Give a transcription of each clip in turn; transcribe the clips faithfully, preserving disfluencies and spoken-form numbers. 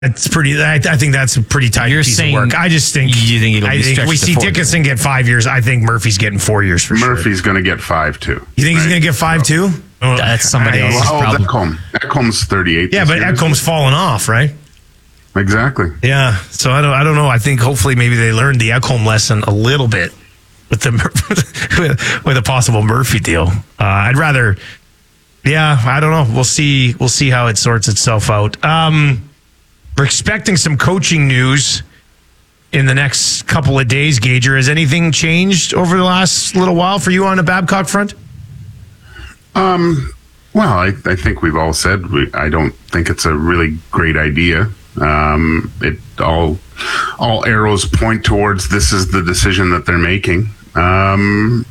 It's pretty. I, I think that's a pretty tight You're piece saying of work. I just think. You think it'll I be think stretched we to see four Dickinson get five years. I think Murphy's getting four years for sure. Murphy's going to get five too. You think right? he's going to get five too? Oh, That's somebody I, else's well, problem. Ekholm. Ekholm's thirty-eight. Yeah, but year. Ekholm's fallen off, right? Exactly. Yeah. So I don't. I don't know. I think hopefully maybe they learned the Ekholm lesson a little bit with the with, with a possible Murphy deal. Uh, I'd rather. Yeah, I don't know. We'll see. We'll see how it sorts itself out. Um, we're expecting some coaching news in the next couple of days. Gager, has anything changed over the last little while for you on the Babcock front? Um. Well, I, I think we've all said we, I don't think it's a really great idea. Um. It all all arrows point towards this is the decision that they're making. Um.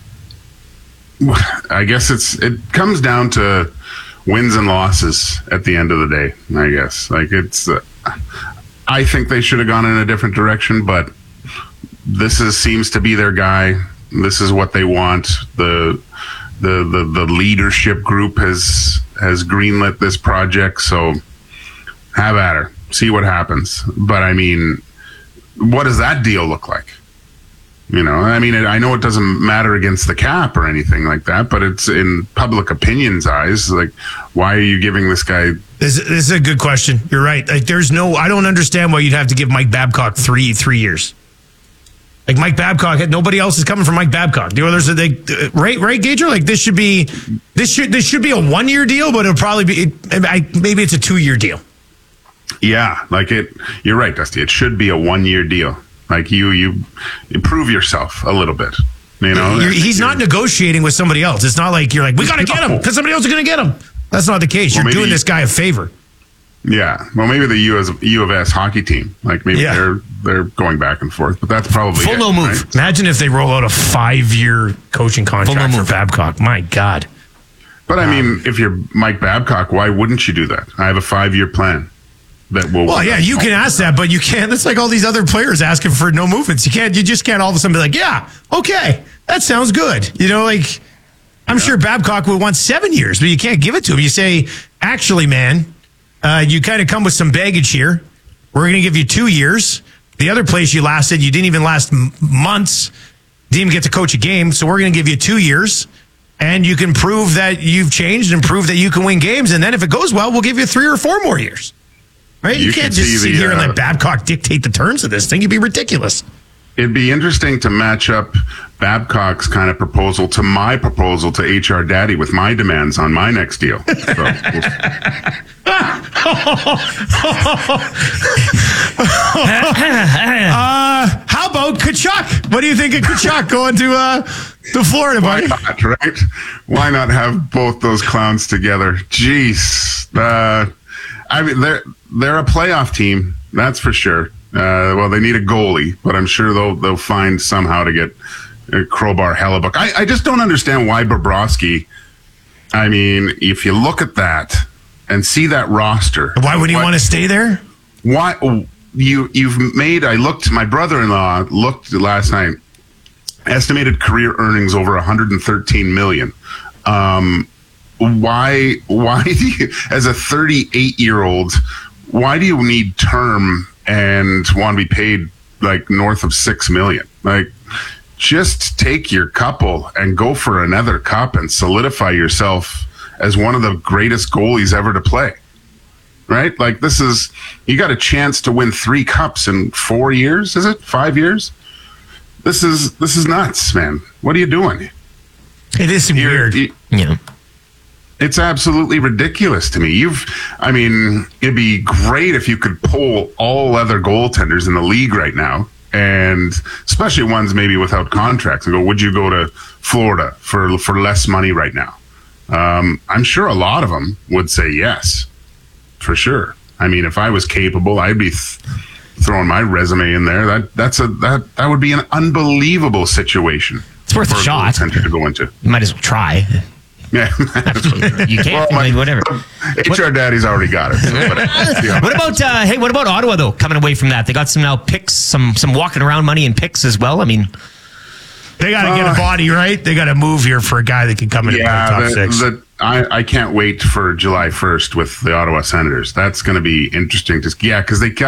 I guess it's it comes down to wins and losses at the end of the day. I guess like it's. Uh, I think they should have gone in a different direction, but this is seems to be their guy. This is what they want. The the the, the leadership group has has greenlit this project, so have at her. See what happens. But I mean, what does that deal look like? You know, I mean, I know it doesn't matter against the cap or anything like that, but it's in public opinion's eyes. Like, why are you giving this guy? This, this is a good question. You're right. Like, there's no, I don't understand why you'd have to give Mike Babcock three three years. Like Mike Babcock, nobody else is coming from Mike Babcock. The others, they, right, right, Gager. Like this should be, this should this should be a one year deal, but it'll probably be, it, I, maybe it's a two year deal. Yeah, like it. You're right, Dusty. It should be a one year deal. Like you, you improve yourself a little bit. You know, you're, he's not negotiating with somebody else. It's not like you're like, we got to get him because somebody else is going to get him. That's not the case. You're well, doing this guy a favor. Yeah. Well, maybe the U, S, U of S hockey team, like maybe yeah. they're they're going back and forth, but that's probably full it, no move. Right? Imagine if they roll out a five year coaching contract for Babcock. My God. But I um, mean, if you're Mike Babcock, why wouldn't you do that? I have a five year plan. That will well, yeah, you can ask that, but you can't. That's like all these other players asking for no movements. You can't. You just can't all of a sudden be like, yeah, okay, that sounds good. You know, like I'm yeah. sure Babcock would want seven years, but you can't give it to him. You say, actually, man, uh, you kind of come with some baggage here. We're going to give you two years. The other place you lasted, you didn't even last m- months. Didn't even get to coach a game, so we're going to give you two years, and you can prove that you've changed and prove that you can win games. And then if it goes well, we'll give you three or four more years. Right? You, you can't just sit the, here and uh, let Babcock dictate the terms of this thing. It'd be ridiculous. It'd be interesting to match up Babcock's kind of proposal to my proposal to H R Daddy with my demands on my next deal. So, we'll uh, how about Tkachuk? What do you think of Tkachuk going to uh, to Florida, buddy? Why not, right? Why not have both those clowns together? Jeez. Uh, I mean, they're they're a playoff team, that's for sure. Uh, well, they need a goalie, but I'm sure they'll they'll find somehow to get uh, Crowbar Hellebuck. I, I just don't understand why Bobrovsky. I mean, if you look at that and see that roster, why would he want to stay there? Why you you've made? I looked. My brother-in-law looked last night. Estimated career earnings over one hundred thirteen million. Um, Why, why do you, as a thirty-eight year old, why do you need term and want to be paid like north of six million? Like, just take your couple and go for another cup and solidify yourself as one of the greatest goalies ever to play. Right? Like, this is, you got a chance to win three cups in four years. Is it five years? This is, this is nuts, man. What are you doing? It is You're, weird. You, yeah. It's absolutely ridiculous to me. You've, I mean, it'd be great if you could pull all other goaltenders in the league right now, and especially ones maybe without contracts, and go, would you go to Florida for for less money right now? Um, I'm sure a lot of them would say yes, for sure. I mean, if I was capable, I'd be th- throwing my resume in there. That that's a that that would be an unbelievable situation. It's worth a shot to go into. You might as well try. Yeah, you can't. Well, my, I mean, whatever. H R Daddy's already got it. So whatever. Yeah. What about uh, hey? What about Ottawa though? Coming away from that, they got some now picks, some some walking around money and picks as well. I mean, They got to get a body, right? They got to move here for a guy that can come in Yeah, and play top the, six. the, I, I can't wait for July first with the Ottawa Senators. That's going to be interesting. Just yeah, because they got.